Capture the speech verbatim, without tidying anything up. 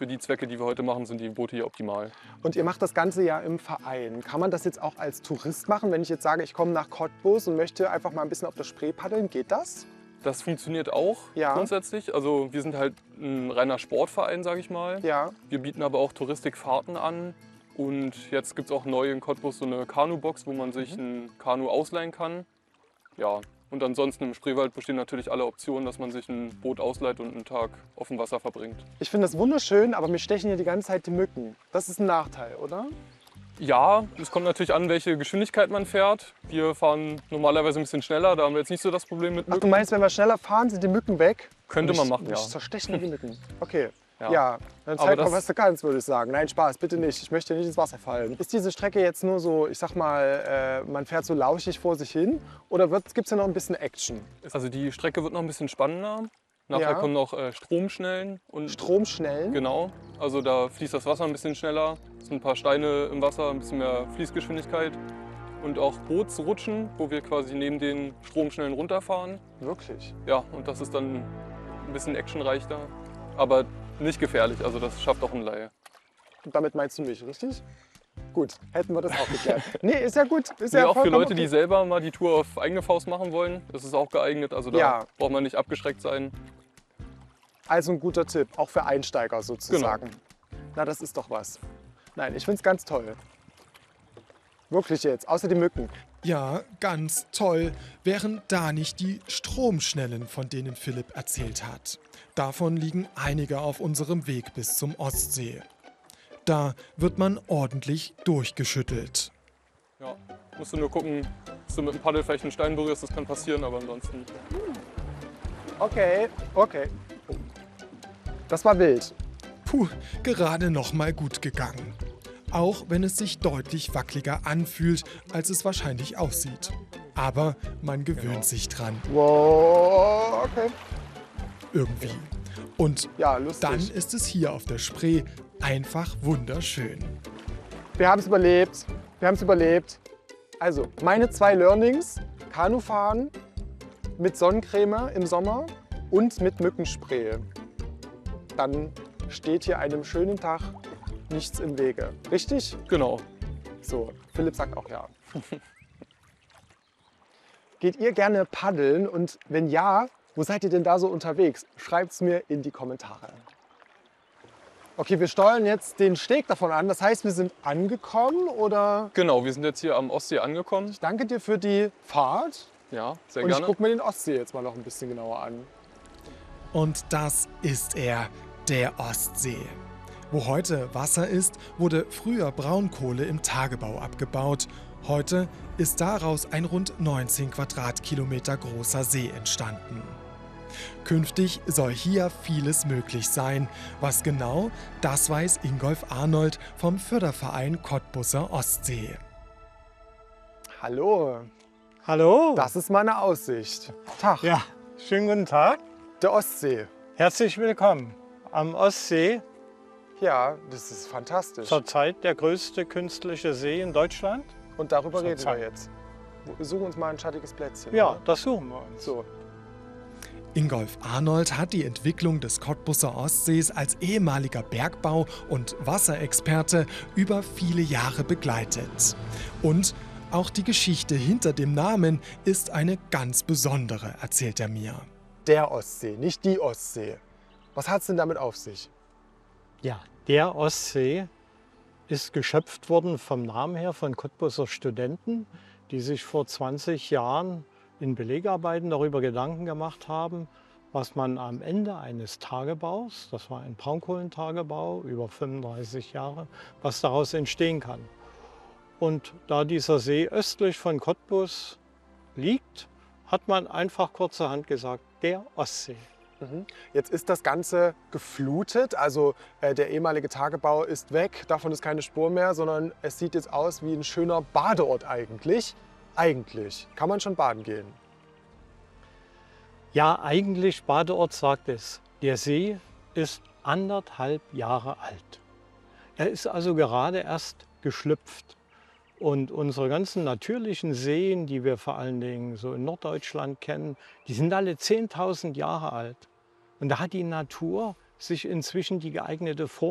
für die Zwecke, die wir heute machen, sind die Boote hier optimal. Und ihr macht das Ganze ja im Verein. Kann man das jetzt auch als Tourist machen, wenn ich jetzt sage, ich komme nach Cottbus und möchte einfach mal ein bisschen auf der Spree paddeln? Geht das? Das funktioniert auch Ja. grundsätzlich. Also wir sind halt ein reiner Sportverein, sage ich mal. Ja. Wir bieten aber auch Touristikfahrten an. Und jetzt gibt es auch neu in Cottbus so eine Kanu-Box, wo man sich ein Kanu ausleihen kann. Ja. Und ansonsten im Spreewald bestehen natürlich alle Optionen, dass man sich ein Boot ausleiht und einen Tag auf dem Wasser verbringt. Ich finde das wunderschön, aber mir stechen hier die ganze Zeit die Mücken. Das ist ein Nachteil, oder? Ja, es kommt natürlich an, welche Geschwindigkeit man fährt. Wir fahren normalerweise ein bisschen schneller, da haben wir jetzt nicht so das Problem mit Ach, Mücken. du meinst, wenn wir schneller fahren, sind die Mücken weg? Könnte Mich- man machen, mich ja. zerstechen die Mücken. Okay. Ja, Ja. dann Aber zeig mal, das- was du kannst, würde ich sagen. Nein, Spaß, bitte nicht. Ich möchte nicht ins Wasser fallen. Ist diese Strecke jetzt nur so, ich sag mal, äh, man fährt so lauschig vor sich hin? Oder gibt es ja noch ein bisschen Action? Also die Strecke wird noch ein bisschen spannender. Nachher Ja. kommen noch äh, Stromschnellen. Und Stromschnellen? Genau, also da fließt das Wasser ein bisschen schneller. Es sind ein paar Steine im Wasser, ein bisschen mehr Fließgeschwindigkeit. Und auch Bootsrutschen, wo wir quasi neben den Stromschnellen runterfahren. Wirklich? Ja, und das ist dann ein bisschen actionreicher. Aber nicht gefährlich, also das schafft auch ein Laie. Damit meinst du mich, richtig? Gut, hätten wir das auch geklärt. Nee, ist ja gut. Ist Nee, ja auch für vollkommen Leute, die okay. selber mal die Tour auf eigene Faust machen wollen, das ist auch geeignet. Also da Ja. braucht man nicht abgeschreckt sein. Also ein guter Tipp, auch für Einsteiger sozusagen. Genau. Na, das ist doch was. Nein, ich finde es ganz toll. Wirklich jetzt, außer die Mücken. Ja, ganz toll, wären da nicht die Stromschnellen, von denen Philipp erzählt hat. Davon liegen einige auf unserem Weg bis zum Ostsee. Da wird man ordentlich durchgeschüttelt. Ja, musst du nur gucken, dass du mit dem Paddel vielleicht einen Stein berührst, das kann passieren, aber ansonsten. Okay, okay. Das war wild. Puh, gerade noch mal gut gegangen. Auch wenn es sich deutlich wackeliger anfühlt, als es wahrscheinlich aussieht. Aber man gewöhnt Genau. sich dran, Wow, okay. irgendwie. Und Ja, lustig. dann ist es hier auf der Spree einfach wunderschön. Wir haben es überlebt. Wir haben es überlebt. Also, meine zwei Learnings: Kanufahren mit Sonnencreme im Sommer und mit Mückenspray. Dann steht hier einem schönen Tag nichts im Wege. Richtig? Genau. So, Philipp sagt auch ja. Geht ihr gerne paddeln? Und wenn ja, wo seid ihr denn da so unterwegs? Schreibt es mir in die Kommentare. Okay, wir steuern jetzt den Steg davon an. Das heißt, wir sind angekommen oder? Genau, wir sind jetzt hier am Ostsee angekommen. Ich danke dir für die Fahrt. Ja, sehr Und ich gerne. gucke mir den Ostsee jetzt mal noch ein bisschen genauer an. Und das ist er, der Ostsee. Wo heute Wasser ist, wurde früher Braunkohle im Tagebau abgebaut. Heute ist daraus ein rund neunzehn Quadratkilometer großer See entstanden. Künftig soll hier vieles möglich sein. Was genau, das weiß Ingolf Arnold vom Förderverein Cottbuser Ostsee. Hallo, Hallo. das ist meine Aussicht. Tag, Ja, schönen guten Tag. der Ostsee. Herzlich willkommen am Ostsee. Ja, das ist fantastisch. Zurzeit der größte künstliche See in Deutschland. Und darüber Zur reden wir Zeit. jetzt. Wir suchen uns mal ein schattiges Plätzchen. Ja, oder? das suchen wir uns. So. Ingolf Arnold hat die Entwicklung des Cottbuser Ostsees als ehemaliger Bergbau- und Wasserexperte über viele Jahre begleitet. Und auch die Geschichte hinter dem Namen ist eine ganz besondere, erzählt er mir. Der Ostsee, nicht die Ostsee. Was hat es denn damit auf sich? Ja, der Ostsee ist geschöpft worden vom Namen her von Cottbuser Studenten, die sich vor zwanzig Jahren in Belegarbeiten darüber Gedanken gemacht haben, was man am Ende eines Tagebaus, das war ein Braunkohlentagebau über fünfunddreißig Jahre, was daraus entstehen kann. Und da dieser See östlich von Cottbus liegt, hat man einfach kurzerhand gesagt, der Ostsee. Jetzt ist das Ganze geflutet, also äh, der ehemalige Tagebau ist weg, davon ist keine Spur mehr, sondern es sieht jetzt aus wie ein schöner Badeort eigentlich. Eigentlich. Kann man schon baden gehen? Ja, eigentlich Badeort sagt es. Der See ist anderthalb Jahre alt. Er ist also gerade erst geschlüpft. Und unsere ganzen natürlichen Seen, die wir vor allen Dingen so in Norddeutschland kennen, die sind alle zehntausend Jahre alt. Und da hat die Natur sich inzwischen die geeignete Form